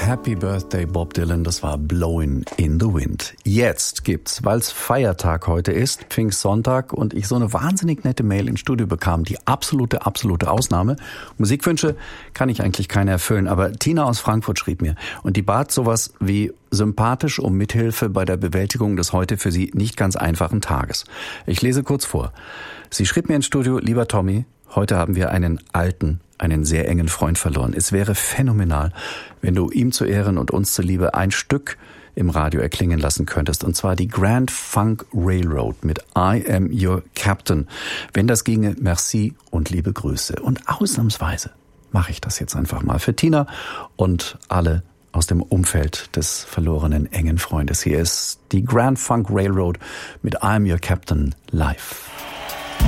Happy Birthday Bob Dylan, das war Blowin' in the Wind. Jetzt gibt's, weil's Feiertag heute ist, Pfingstsonntag, und ich so eine wahnsinnig nette Mail ins Studio bekam, die absolute Ausnahme. Musikwünsche kann ich eigentlich keine erfüllen, aber Tina aus Frankfurt schrieb mir und die bat sowas wie sympathisch um Mithilfe bei der Bewältigung des heute für sie nicht ganz einfachen Tages. Ich lese kurz vor. Sie schrieb mir ins Studio: Lieber Tommy, heute haben wir einen sehr engen Freund verloren. Es wäre phänomenal, wenn du ihm zu Ehren und uns zuliebe ein Stück im Radio erklingen lassen könntest. Und zwar die Grand Funk Railroad mit I Am Your Captain. Wenn das ginge, merci und liebe Grüße. Und ausnahmsweise mache ich das jetzt einfach mal für Tina und alle aus dem Umfeld des verlorenen engen Freundes. Hier ist die Grand Funk Railroad mit I Am Your Captain live.